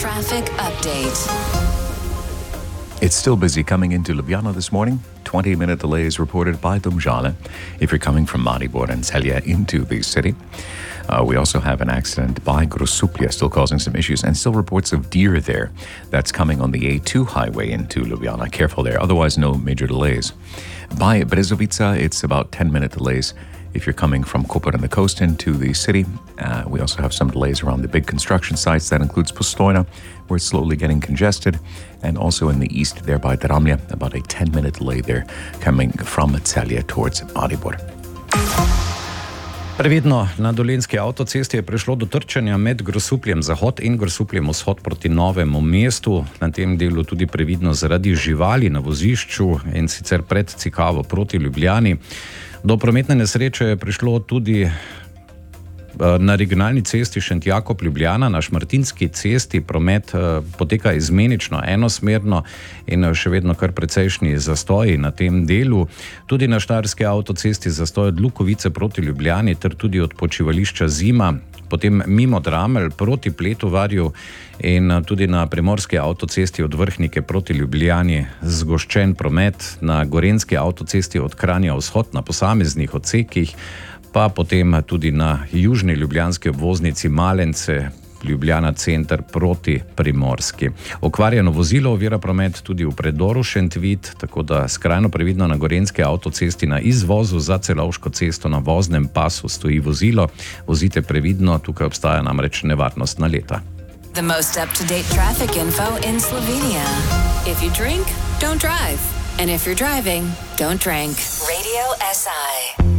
Traffic update. It's still busy coming into Ljubljana this morning. 20-minute delays reported by Domžale if you're coming from Maribor and Celje into the city. We also have an accident by Grosuplje still causing some issues, and still reports of deer there. That's coming on the A2 highway into Ljubljana. Careful there. Otherwise, no major delays. By Brezovica, it's about 10-minute delays if you're coming from Koper and the coast into the city. We also have some delays around the big construction sites. That includes Postojna, where it's slowly getting congested, and also in the east there by Dramlje, about a 10-minute delay there coming from Celje towards Maribor. Previdno, na Dolenjski avtocesti je prišlo do trčenja med Grosupljem zahod in Grosupljem vzhod proti Novemu mestu. Na tem delu tudi previdno zaradi živali na vozišču in sicer pred Cikavo proti Ljubljani. Do prometne nesreče je prišlo tudi na regionalni cesti Šentjakov-Ljubljana. Na Šmartinski cesti promet poteka izmenično, enosmerno in še vedno kar precejšnji zastoji na tem delu. Tudi na Štajerski avtocesti zastoj od Lukovice proti Ljubljani ter tudi od počivališča Zima, potem mimo Dramelj proti Pletovarju in tudi na Primorski avtocesti od Vrhnike proti Ljubljani zgoščen promet, na Gorenjski avtocesti od Kranja vzhod na posameznih odsekih, pa potem tudi na južni ljubljanski obvoznici Malence, Ljubljana center proti Primorski. Okvarjeno vozilo ovira promet tudi v predoru Šentvid, tako da skrajno previdno na Gorenjski avtocesti na izvozu za Celovško cesto na voznem pasu stoji vozilo. Vozite previdno, tukaj obstaja namreč nevarnost naleta. The most up-to-date traffic info in Slovenia. If you drink, don't drive. And if you're driving, don't drink. Radio SI.